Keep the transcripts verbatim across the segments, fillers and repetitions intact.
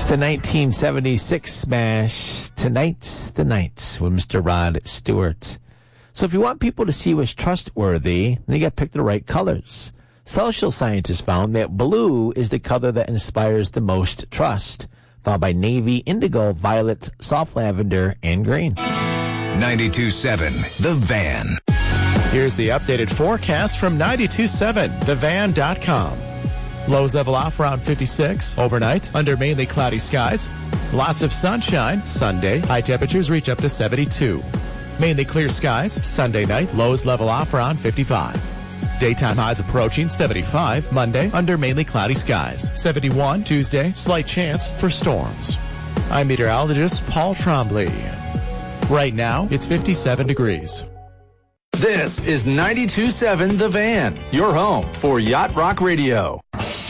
The nineteen seventy-six smash, Tonight's the Night, with Mister Rod Stewart. So if you want people to see what's trustworthy, then you got to pick the right colors. Social scientists found that blue is the color that inspires the most trust, followed by navy, indigo, violet, soft lavender, and green. ninety-two point seven The Van. Here's the updated forecast from ninety-two point seven the van dot com. Lows level off around fifty-six overnight under mainly cloudy skies. Lots of sunshine Sunday. High temperatures reach up to seventy-two. Mainly clear skies Sunday night. Lows level off around fifty-five. Daytime highs approaching seventy-five Monday under mainly cloudy skies. seventy-one Tuesday. Slight chance for storms. I'm meteorologist Paul Trombley. Right now it's fifty-seven degrees. This is ninety-two point seven The Van, your home for Yacht Rock Radio.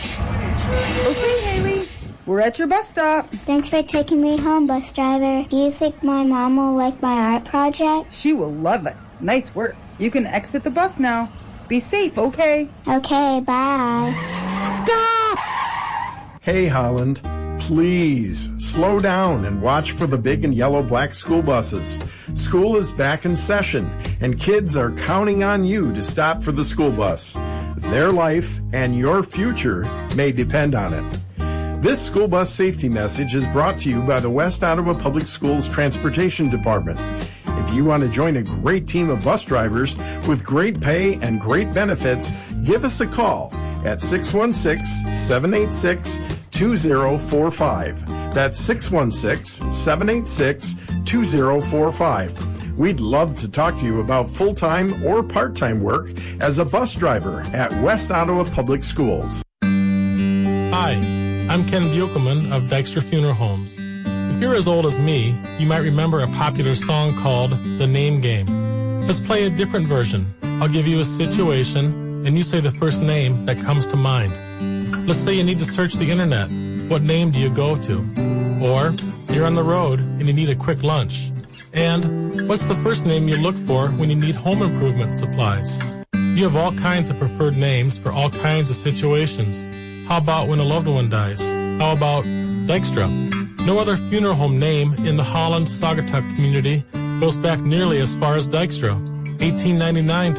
Okay, Haley, we're at your bus stop. Thanks for taking me home, bus driver. Do you think my mom will like my art project? She will love it. Nice work. You can exit the bus now. Be safe, okay? Okay, bye. Stop! Hey, Holland. Please slow down and watch for the big and yellow black school buses. School is back in session, and kids are counting on you to stop for the school bus. Their life and your future may depend on it. This school bus safety message is brought to you by the West Ottawa Public Schools Transportation Department. If you want to join a great team of bus drivers with great pay and great benefits, give us a call at six one six, seven eight six, two zero four five. That's six one six, seven eight six, two zero four five. We'd love to talk to you about full-time or part-time work as a bus driver at West Ottawa Public Schools. Hi, I'm Ken Buchelman of Dykstra Funeral Homes. If you're as old as me, you might remember a popular song called The Name Game. Let's play a different version. I'll give you a situation, and you say the first name that comes to mind. Let's say you need to search the internet. What name do you go to? Or you're on the road and you need a quick lunch. And what's the first name you look for when you need home improvement supplies? You have all kinds of preferred names for all kinds of situations. How about when a loved one dies? How about Dykstra? No other funeral home name in the Holland Saugatuck community goes back nearly as far as Dykstra, eighteen ninety-nine to